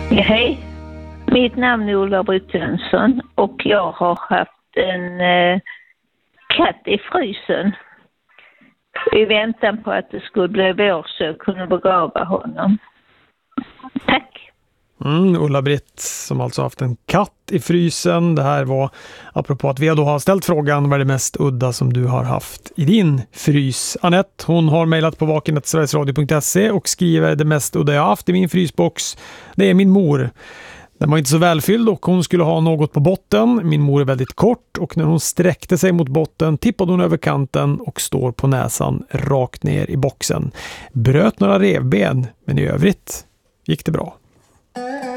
Hej, mitt namn är Ulla-Britt Jönsson och jag har haft en katt i frysen i väntan på att det skulle bli vår så jag kunde begrava honom. Tack. Ulla-Britt som alltså haft en katt i frysen. Det här var apropå att vi då har ställt frågan vad är det mest udda som du har haft i din frys. Anette, hon har mejlat på vaken@sverigesradio.se och skriver det mest udda jag haft i min frysbox. Det är min mor. Den var inte så välfylld och hon skulle ha något på botten. Min mor är väldigt kort och när hon sträckte sig mot botten tippade hon över kanten och står på näsan rakt ner i boxen. Bröt några revben men i övrigt gick det bra.